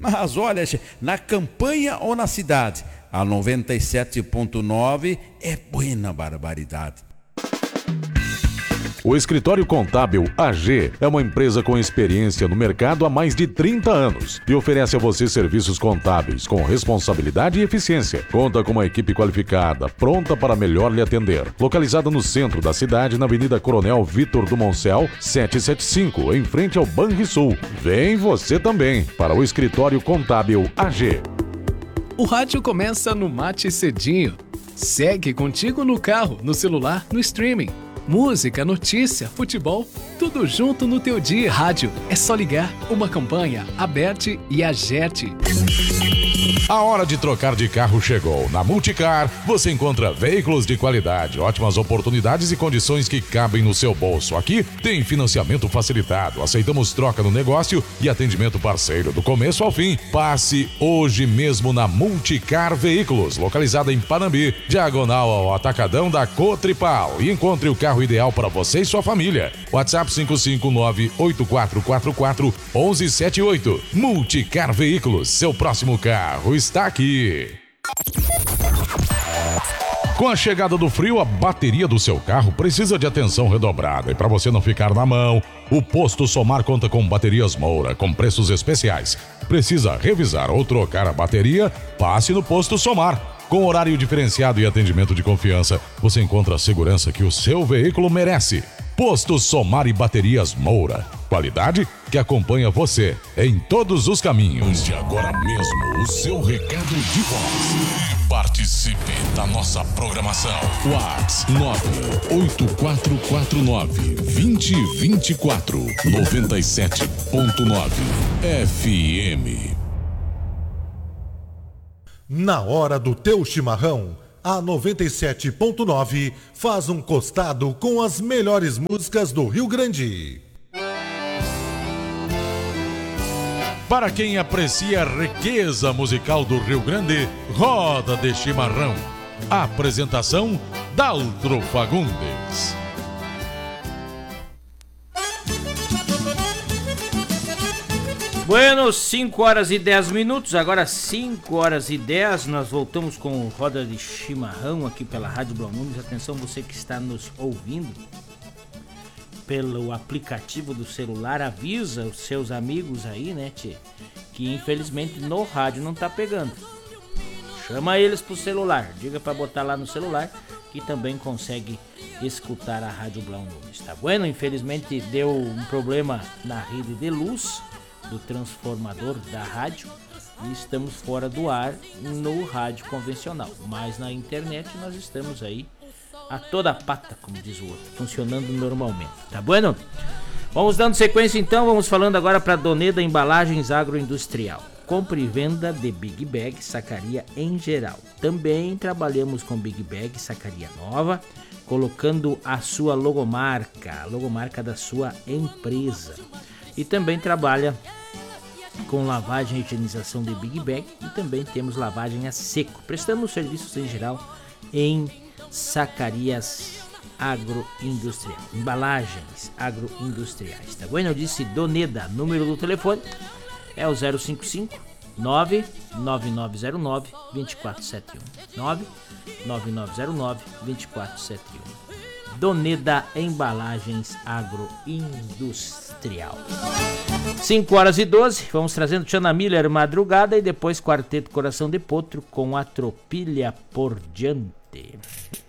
Mas olha, na campanha ou na cidade, a 97.9 é buena barbaridade. O Escritório Contábil AG é uma empresa com experiência no mercado há mais de 30 anos e oferece a você serviços contábeis com responsabilidade e eficiência. Conta com uma equipe qualificada, pronta para melhor lhe atender. Localizada no centro da cidade, na Avenida Coronel Vitor do Moncel, 775, em frente ao Banrisul. Vem você também para o Escritório Contábil AG. O rádio começa no Mate Cedinho. Segue contigo no carro, no celular, no streaming. Música, notícia, futebol, tudo junto no teu dia. Rádio, é só ligar. Uma campanha, Aberte e Agerte. A hora de trocar de carro chegou. Na Multicar, você encontra veículos de qualidade, ótimas oportunidades e condições que cabem no seu bolso. Aqui tem financiamento facilitado, aceitamos troca no negócio e atendimento parceiro do começo ao fim. Passe hoje mesmo na Multicar Veículos, localizada em Panambi, diagonal ao Atacadão da Cotripal, e encontre o carro ideal para você e sua família. WhatsApp 559-8444-1178. Multicar Veículos, seu próximo carro está aqui. Com a chegada do frio, a bateria do seu carro precisa de atenção redobrada. E para você não ficar na mão, o Posto Somar conta com baterias Moura, com preços especiais. Precisa revisar ou trocar a bateria? Passe no Posto Somar. Com horário diferenciado e atendimento de confiança, você encontra a segurança que o seu veículo merece. Posto Somar e Baterias Moura. Qualidade que acompanha você em todos os caminhos. De agora mesmo, o seu recado de voz. Participe da nossa programação. WhatsApp 98449-2024 97.9 FM. Na hora do teu chimarrão, a 97.9 faz um costado com as melhores músicas do Rio Grande. Para quem aprecia a riqueza musical do Rio Grande, roda de chimarrão. Apresentação, Daltro Fagundes. Bueno, 5 horas e 10 minutos, agora 5 horas e 10, nós voltamos com Roda de Chimarrão aqui pela Rádio Blau Nunes. Atenção, você que está nos ouvindo pelo aplicativo do celular, avisa os seus amigos aí, né, tchê, que infelizmente no rádio não tá pegando. Chama eles pro celular, diga pra botar lá no celular que também consegue escutar a Rádio Blau Nunes, tá bueno? Infelizmente deu um problema na rede de luz do transformador da rádio e estamos fora do ar no rádio convencional, mas na internet nós estamos aí a toda pata, como diz o outro, funcionando normalmente, tá bueno? Vamos dando sequência então, vamos falando agora para Doneda Embalagens Agroindustrial. Compra e venda de Big Bag, sacaria em geral. Também trabalhamos com Big Bag, sacaria nova, colocando a sua logomarca, a logomarca da sua empresa. E também trabalha com lavagem e higienização de Big Bag e também temos lavagem a seco. Prestamos serviços em geral em sacarias agroindustriais, embalagens agroindustriais, tá bom? Eu disse Doneda, número do telefone é o 055 99909 2471 99909 2471. Doneda Embalagens Agroindustrial. 5 horas e 12, vamos trazendo Tiana Miller Madrugada e depois Quarteto Coração de Potro com a Tropilha por Diante.